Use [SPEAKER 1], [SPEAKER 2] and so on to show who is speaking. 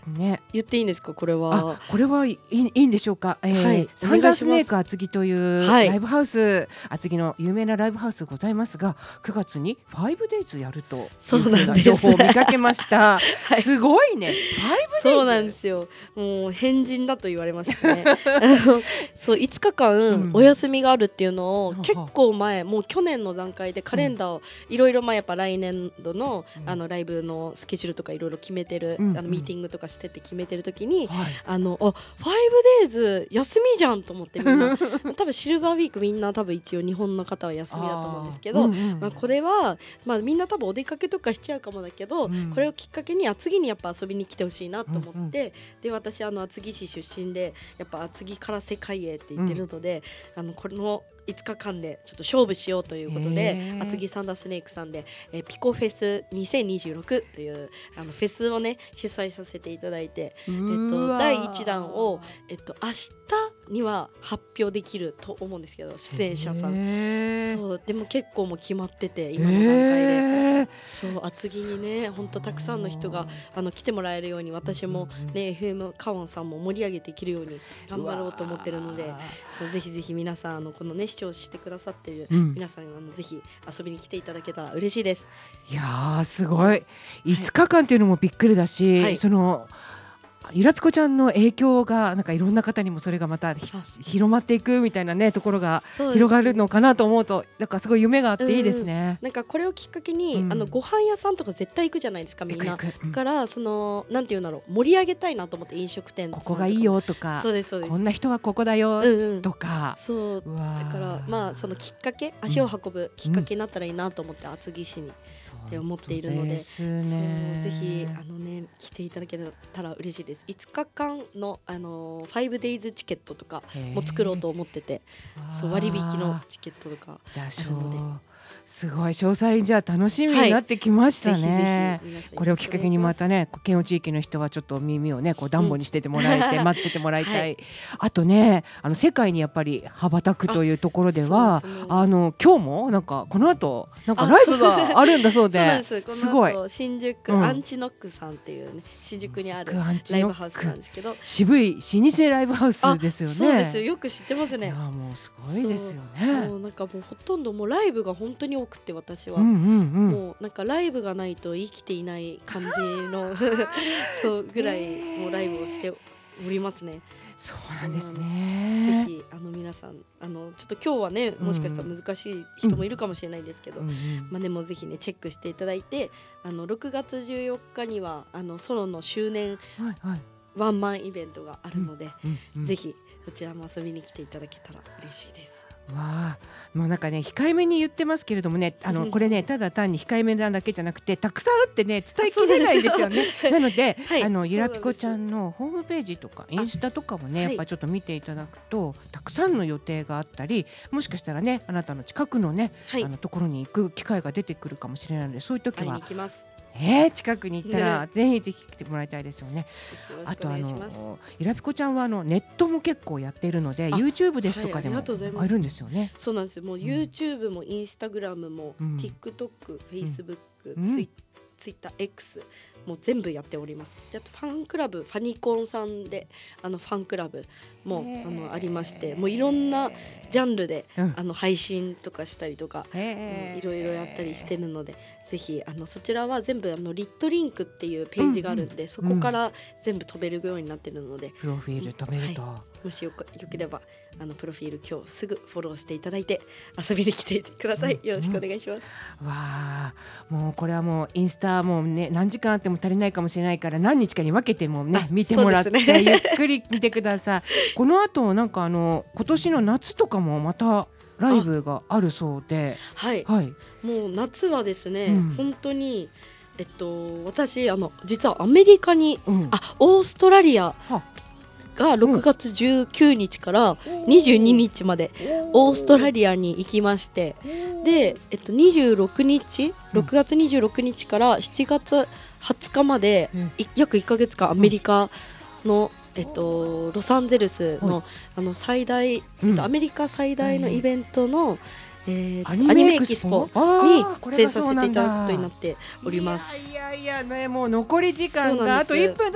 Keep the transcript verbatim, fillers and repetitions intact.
[SPEAKER 1] ね、
[SPEAKER 2] 言っていいんですかこれは。
[SPEAKER 1] あ、これはいい、いいんでしょうか、えーはい、サンダースネーク厚木というライブハウス、はい、厚木の有名なライブハウスございますが、くがつに ファイブデイズ やるというふうな情報を見かけました。はい、すごいね、ファイブデイズ。
[SPEAKER 2] そうなんですよ。もう変人だと言われましたね。そういつかかんお休みがあるっていうのを、うん、結構前、もう去年の段階でカレンダーをいろいろ、まあやっぱ来年度の、うん、あのライブのスケジュールとかいろいろ決めてる、うん、あのミーティングとかしてて決めてる時に、はい、あのあ ファイブデイズ 休みじゃんと思って、みんな多分シルバーウィークみんな多分一応日本の方は休みだと思うんですけど、うんうん、まあ、これは、まあ、みんな多分お出かけとかしちゃうかもだけど、うん、これをきっかけに厚木にやっぱ遊びに来てほしいなと思って、うんうん、で私あの厚木市出身でやっぱ厚木から世界へって言ってるので、うん、あのこのいつかかんでちょっと勝負しようということで、厚木サンダースネークさんで、えー、ピコフェスにせんにじゅうろくというあのフェスをね主催させていただいて、えっと、だいいちだんを、えっと、明日には発表できると思うんですけど、出演者さんそうでも結構もう決まってて今の段階で、そう厚木にね本当たくさんの人があの来てもらえるように、私も、ね、エフエム カワンさんも盛り上げていけるように頑張ろうと思ってるので、そうぜひぜひ皆さんあのこのね視聴してくださっている皆さん、うん、あのぜひ遊びに来ていただけたら嬉しいです。
[SPEAKER 1] いやーすごい、いつかかんっていうのもびっくりだし、はい、そのゆらぴこちゃんの影響がなんかいろんな方にもそれがまた広まっていくみたいなねところが広がるのかなと思うと、なんかすごい夢があっていいですね。
[SPEAKER 2] うん、なんかこれをきっかけに、うん、あのご飯屋さんとか絶対行くじゃないですかみんな。だからそのなんていうんだろう、盛り上げたいなと思って、飲食店
[SPEAKER 1] ここがいいよとか、
[SPEAKER 2] そうですそうです、
[SPEAKER 1] こんな人はここだよとか、
[SPEAKER 2] うんうん、そうだからまあそのきっかけ、足を運ぶきっかけになったらいいなと思って厚木市にって思っているので、そうぜひあのね来ていただけたら嬉しいです。いつかかんのあの ファイブデイズ チケットとかも作ろうと思ってて、そう割引のチケットとかあるので、
[SPEAKER 1] すごい詳細じゃあ楽しみになってきましたね。はい、ぜひぜひこれをきっかけにまたね県央地域の人はちょっと耳をねこう暖房にしててもらえて、うん、待っててもらいたい。はい、あとねあの世界にやっぱり羽ばたくというところでは、ああの今日もなんかこの後なんかライブがあるんだそうで、
[SPEAKER 2] そうですすごい新宿、うん、アンチノックさんっていう、ね、新宿にあるライブハウスなんですけど、
[SPEAKER 1] 渋い老舗ライブハウスですよね。
[SPEAKER 2] そうですよ、よく知ってますね。
[SPEAKER 1] いやもうすごいですよね。
[SPEAKER 2] もうなんかもうほとんどもうライブが本当に多くて、私は、うんうんうん、もうなんかライブがないと生きていない感じのそうぐらいもうライブをしておりますね。
[SPEAKER 1] そうなんですね。
[SPEAKER 2] ぜひあの皆さんあのちょっと今日はねもしかしたら難しい人もいるかもしれないですけど、うんうん、まあでもぜひねチェックしていただいて、あのろくがつじゅうよっかにはあのソロの周年、はいはい、ワンマンイベントがあるので、うんうんうん、ぜひそちらも遊びに来ていただけたら嬉しいです。
[SPEAKER 1] わあ、もうなんかね控えめに言ってますけれどもね、あのこれねただ単に控えめなだけじゃなくてたくさんあってね伝えきれないんですよね。なので、はい、あのゆらぴこちゃんのホームページとかインスタとかもねやっぱちょっと見ていただくと、はい、たくさんの予定があったり、もしかしたらねあなたの近くのね、はい、あのところに行く機会が出てくるかもしれないので、そういう時はえー、近くに行ったら、ね、ぜひぜひ来てもらいたいですよね。あとあのゆらぴこちゃんはあのネットも結構やっているので YouTube ですとかでもあるんですよね。
[SPEAKER 2] そうなんですよ。もう YouTube も Instagram も、うん、TikTok、Facebook、うん、Twitter、X もう全部やっております。であとファンクラブファニコンさんであのファンクラブもあのありまして、もういろんなジャンルで、うん、あの配信とかしたりとかいろいろやったりしてるので、ぜひあのそちらは全部あのリットリンクっていうページがあるんで、うんうん、そこから全部飛べるようになってるので、
[SPEAKER 1] プロフィール飛べると、
[SPEAKER 2] はい、もしよ, よければあのプロフィール今日すぐフォローしていただいて遊びに来てください。よろしくお願いします。
[SPEAKER 1] うんうん、わあ、もうこれはもうインスタもね何時間あっても足りないかもしれないから、何日かに分けてもね見てもらって、ね、ゆっくり見てください。この後なんかあの今年の夏とかもまたライブがあるそうで、
[SPEAKER 2] はい、はい、もう夏はですね、うん、本当にえっと私あの実はアメリカに、うん、あオーストラリアがろくがつじゅうくにちからにじゅうににちまでオーストラリアに行きまして、で、えっと、にじゅうろくにちろくがつにじゅうろくにちからしちがつはつかまで、うん、約いっかげつかんアメリカの、えっと、ロサンゼルス の,、あの最大、えっと、アメリカ最大のイベントの、えー、アニメエキスポに出演させていただくことになっております。
[SPEAKER 1] いやいやいやね、もう残り時間があといっぷん